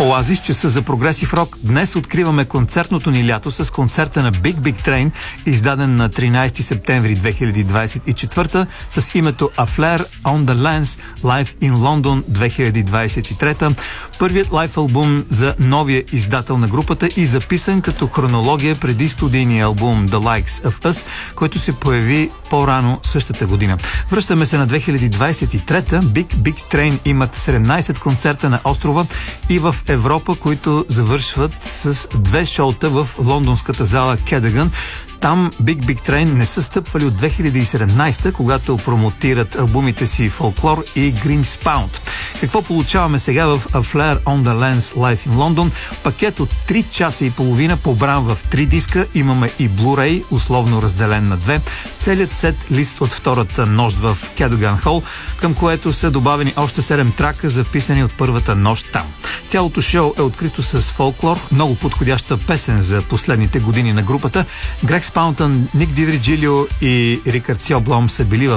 Оазис, часа за прогресив рок. Днес откриваме концертното ни лято с концерта на Big Big Train, издаден на 13 септември 2024 с името A Flare on the Lens Live in London 2023. Първият лайв албум за новия издател на групата и записан като хронология преди студийния албум The Likes of Us, който се появи по-рано същата година. Връщаме се на 2023. Big Big Train имат 17 концерта на острова и в Европа, които завършват с 2 шоута в лондонската зала Cadogan. Там Big Big Train не са стъпвали от 2017, когато промотират албумите си Folklore и Grimspound. Какво получаваме сега в A Flare on the Lens Live in London? Пакет от 3 часа и половина, побран в 3 диска. Имаме и Blu-ray, условно разделен на 2. Целият сет лист от втората нощ в Cadogan Hall, към което са добавени още 7 трака, записани от първата нощ там. Цялото шоу е открито с Folklore, много подходяща песен за последните години на групата. Грег Спаунтън, Ник Ди Вирджилио и Рикард Сьоблом са били в